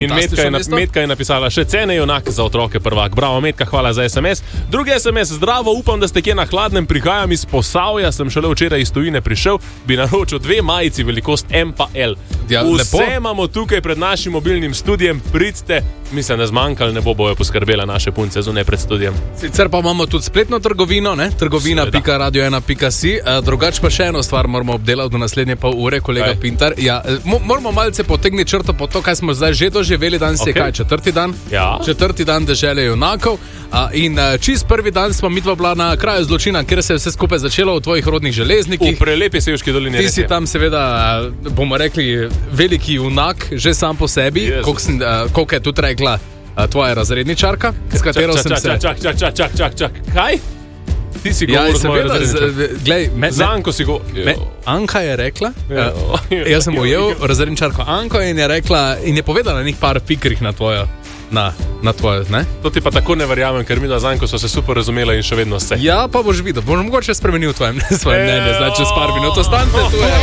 In Metka je napisala še cene junak za otroke prvak. Bravo, Metka, hvala za SMS. Drugi SMS, zdravo, upam, da ste kje na hladnem, prihajam iz Posavja, sem šele včeraj iz tujine prišel, bi naročil 2 majici, velikost M pa L. Ja, vse imamo tukaj pred našim mobilnim studijem, pridite, mislim, da zmanjkali ne bojo poskrbela naše punce zunaj pred studijem. Sicer pa imamo tudi spletno trgovino, trgovina.radio1.si, drugače pa še eno stvar moramo obdelati do naslednje pol ure, kolega Pintar. Ja, moramo malce potegniti črto po to, kaj smo zdaj že doživeli, danes je kaj, 4. dan? Ja. 4. dan dežele junakov. In čist prvi dan smo midva bila na kraju zločina, kjer se je vse skupaj začelo v tvojih rodnih Železnikih. V prelepi Sevški dolini. Ti si tam seveda, bomo rekli, veliki junak, že sam po sebi, koliko je tudi rekla tvoja razredničarka, s katero sem se... Čak. Kaj? Ti si govoril z mojo razredničarko. Z Anko si govoril. Anka je rekla, jaz sem ujel razredničarko Anko in je rekla, in je povedala nekaj par pikrih na tvojo. Na tvoje, ne? To ti pa tako ne verjamem, ker mi da Zanko so se super razumela in še vedno se. Ja, pa boš videl, boš mogoče spremenil svoje mnenje, zdaj čez par minut ostanite tu.